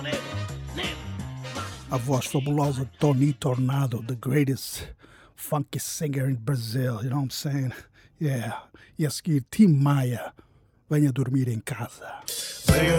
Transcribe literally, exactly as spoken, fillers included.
A voz fabulosa Tony Tornado, the greatest funky singer in Brazil, you know what I'm saying? Yeah. E a seguir, Tim Maia, venha dormir em casa. Venha